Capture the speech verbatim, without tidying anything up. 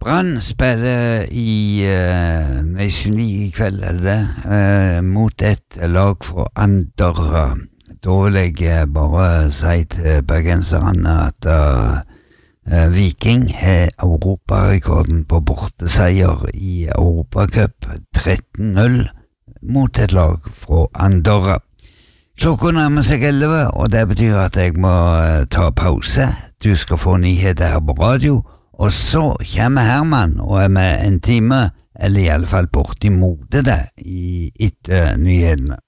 Brann spiller i uh, Nation League i kveld, er det det? Uh, mot et lag fra Andorra. Da vil jeg bare si til bergenserne at uh, uh, Viking har europarekorden på borteseier i Europacup tretten null mot et lag fra Andorra. Klokka nærmer seg elleve, og det betyr at jeg må uh, ta pause. Du skal få nyheter her på radio, og så kommer Herman og er med en time, eller i alle fall bortimot det, i etter nyhetene.